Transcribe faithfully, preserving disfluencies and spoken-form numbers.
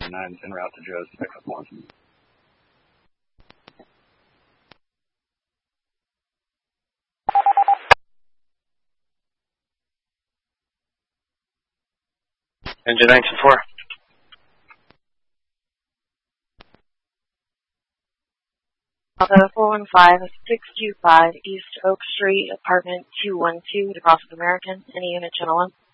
seven nine is en route to Joe's to pick up one. Engine nine two four. Delta four one five six two five East Oak Street, apartment two one two, to cross with American. Any unit channel one?